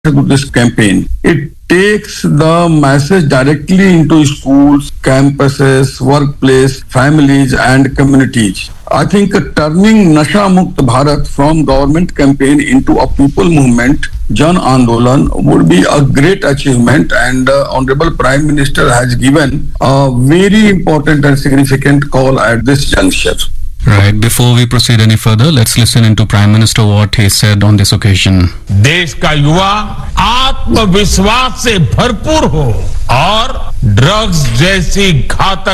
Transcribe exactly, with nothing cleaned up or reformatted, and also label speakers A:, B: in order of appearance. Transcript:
A: to this campaign. It takes the message directly into schools, campuses, workplace, families, and communities. I think turning Nasha Mukt Bharat from government campaign into a people movement, Jan Andolan, would be a great achievement, and uh, Honorable Prime Minister has given a very important and significant call at this juncture.
B: Right. Before we proceed any further, let's listen into Prime Minister what he said on this occasion.
C: देश का युवा आत्मविश्वास से भरपूर हो और drugs जैसी घातक